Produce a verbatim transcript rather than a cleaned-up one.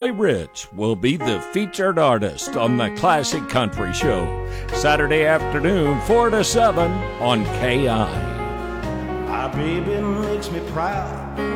Charlie Rich will be the featured artist on the Classic Country Show, Saturday afternoon, four to seven on K I. My baby makes me proud.